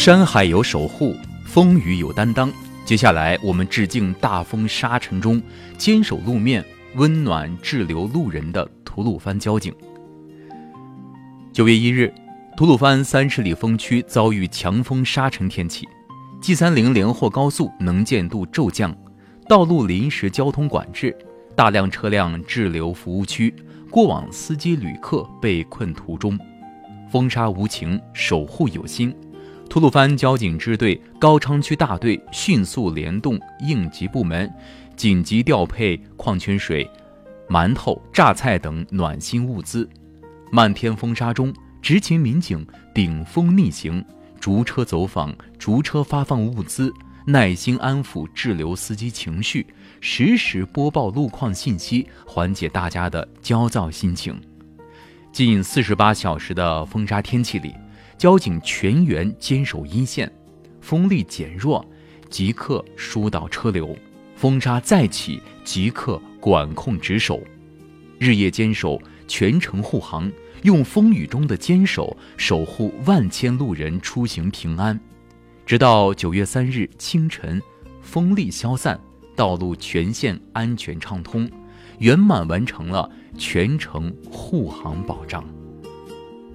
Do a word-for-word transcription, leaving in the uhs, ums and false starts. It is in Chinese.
山海有守护，风雨有担当。接下来我们致敬大风沙尘中坚守路面、温暖滞留路人的吐鲁番交警。九月一日，吐鲁番三十里风区遭遇强风沙尘天气， G 三零连霍高速能见度骤降，道路临时交通管制，大量车辆滞留服务区，过往司机旅客被困途中。风沙无情，守护有心。吐鲁番交警支队高昌区大队迅速联动应急部门，紧急调配矿泉水、馒头、榨菜等暖心物资。漫天风沙中，执勤民警顶风逆行，逐车走访，逐车发放物资，耐心安抚滞留司机情绪，实时播报路况信息，缓解大家的焦躁心情。近四十八小时的风沙天气里，交警全员坚守一线，风力减弱，即刻疏导车流；风沙再起，即刻管控值守。日夜坚守，全程护航，用风雨中的坚守守护万千路人出行平安。直到九月三日清晨，风力消散，道路全线安全畅通，圆满完成了全程护航保障。